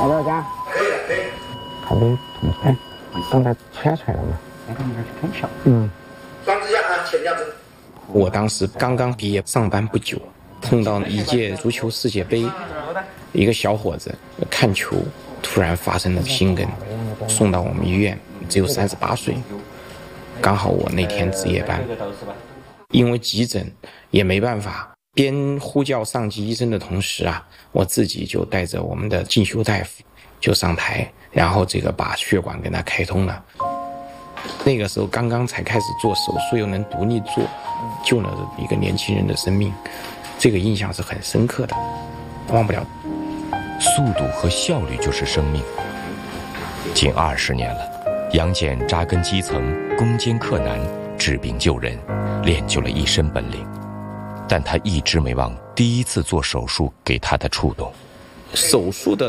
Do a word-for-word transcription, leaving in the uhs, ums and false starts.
来到家。 可以了，可以。 还没怎么办？刚才切出来了吗？ 来看你这是很小。 嗯。 装支架啊，前架子。 我当时刚刚毕业上班不久，碰到一届足球世界杯，一个小伙子看球突然发生了心梗，送到我们医院，只有三十八岁。刚好我那天值夜班，因为急诊也没办法，边呼叫上级医生的同时啊，我自己就带着我们的进修大夫就上台，然后这个把血管给他开通了。那个时候刚刚才开始做手术，又能独立做，救了一个年轻人的生命，这个印象是很深刻的，忘不了。 速度和效率就是生命。近二十年了，杨戬扎根基层，攻坚克难，治病救人，练就了一身本领。但他一直没忘第一次做手术给他的触动。 手术的